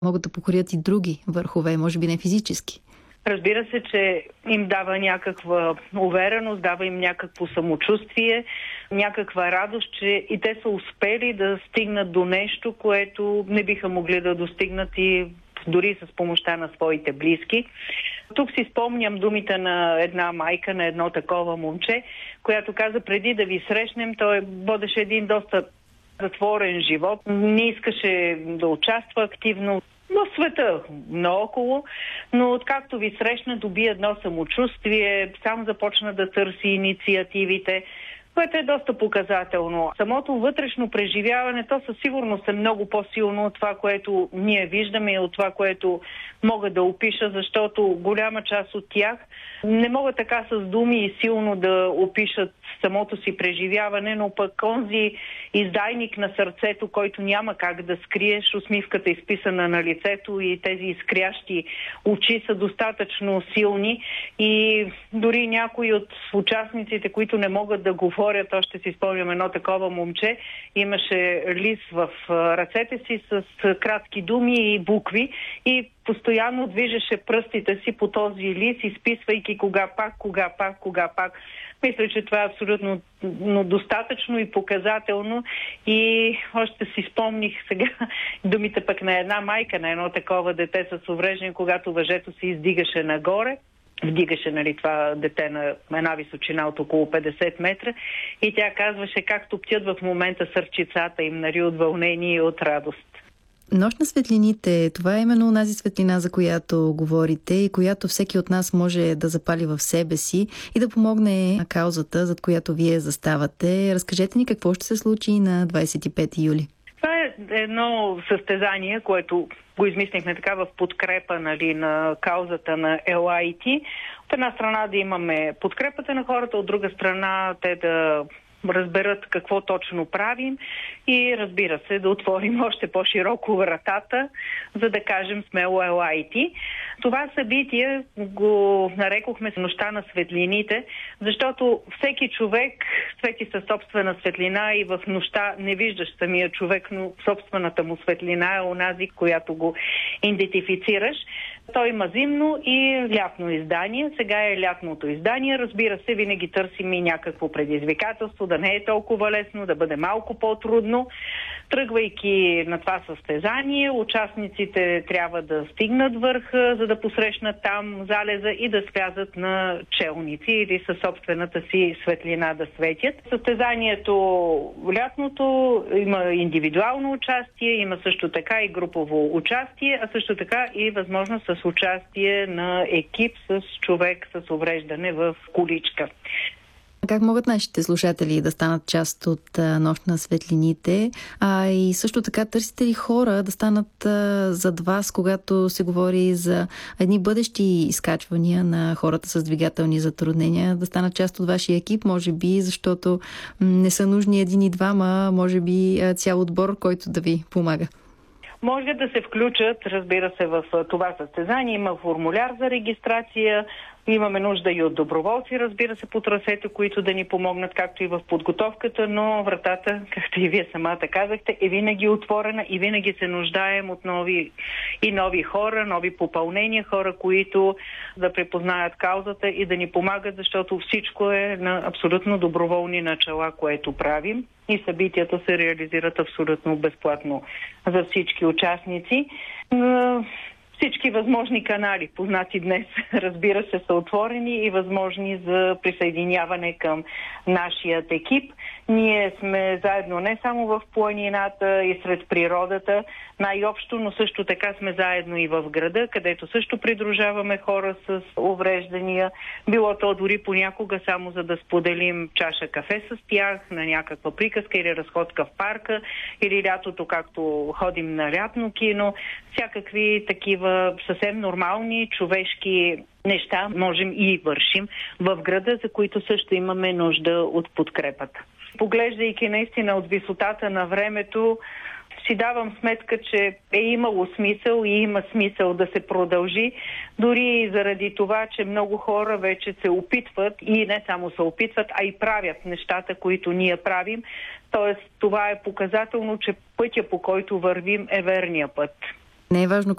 могат да покорят и други върхове, може би не физически. Разбира се, че им дава някаква увереност, дава им някакво самочувствие, някаква радост, че и те са успели да стигнат до нещо, което не биха могли да достигнат и дори с помощта на своите близки. Тук си спомням думите на една майка, на едно такова момче, която каза: преди да ви срещнем, той водеше един доста затворен живот, не искаше да участва активно в света наоколо, но откакто ви срещна, доби едно самочувствие, сам започна да търси инициативите, което е доста показателно. Самото вътрешно преживяване, то със сигурност е много по-силно от това, което ние виждаме и от това, което мога да опиша, защото голяма част от тях не могат така с думи и силно да опишат самото си преживяване, но пък онзи издайник на сърцето, който няма как да скриеш, усмивката изписана на лицето и тези изкрящи очи са достатъчно силни и дори някои от участниците, които не могат да говорят, още си спомням едно такова момче, имаше лист в ръцете си с кратки думи и букви и постоянно движеше пръстите си по този лист, изписвайки кога пак. Мисля, че това е абсолютно достатъчно и показателно и още си спомних сега думите пък на една майка, на едно такова дете с увреждане, когато въжето се издигаше нагоре. Вдигаше това дете на една височина от около 50 метра и тя казваше как топтят в момента сърчицата им, от вълнение и от радост. Нощ на светлините, това е именно онази светлина, за която говорите и която всеки от нас може да запали в себе си и да помогне на каузата, зад която вие заставате. Разкажете ни какво ще се случи на 25 юли. Това е едно състезание, което го измислихме така в подкрепа на каузата на LIT. От една страна да имаме подкрепата на хората, от друга страна те да разберат какво точно правим и, разбира се, да отворим още по-широко вратата, за да кажем смело LIT. Това събитие го нарекохме Нощта на светлините, защото всеки човек свети със собствена светлина и в нощта не виждаш самия човек, но собствената му светлина е онази, която го идентифицираш. Той има зимно и лятно издание. Сега е лятното издание. Разбира се, винаги търсим и някакво предизвикателство, да не е толкова лесно, да бъде малко по-трудно. Тръгвайки на това състезание, участниците трябва да стигнат върха, за да посрещнат там залеза и да слязат на челници или със собствената си светлина да светят. Състезанието лятното има индивидуално участие, има също така и групово участие, а също така и възможност с участие на екип с човек с увреждане в количка. Как могат нашите слушатели да станат част от Нощ на светлините? И също така търсите ли хора да станат зад вас, когато се говори за едни бъдещи изкачвания на хората с двигателни затруднения, да станат част от вашия екип, може би, защото не са нужни един и двама, може би цял отбор, който да ви помага? Може да се включат, разбира се, в това състезание. Има формуляр за регистрация, имаме нужда и от доброволци, разбира се, по трасето, които да ни помогнат, както и в подготовката, но вратата, както и вие самата казахте, е винаги отворена и винаги се нуждаем от нови хора, нови попълнения, хора, които да препознаят каузата и да ни помагат, защото всичко е на абсолютно доброволни начала, което правим. И събитията се реализират абсолютно безплатно за всички участници. Всички възможни канали, познати днес, разбира се, са отворени и възможни за присъединяване към нашият екип. Ние сме заедно не само в планината и сред природата, най-общо, но също така сме заедно и в града, където също придружаваме хора с увреждания. Било то дори понякога само за да споделим чаша кафе с тях, на някаква приказка или разходка в парка, или лятото, както ходим на лятно кино. Всякакви такива съвсем нормални човешки неща можем и вършим в града, за които също имаме нужда от подкрепата. Поглеждайки наистина от висотата на времето, си давам сметка, че е имало смисъл и има смисъл да се продължи, дори и заради това, че много хора вече се опитват и не само се опитват, а и правят нещата, които ние правим. Тоест, това е показателно, че пътя, по който вървим, е верния път. Не е важно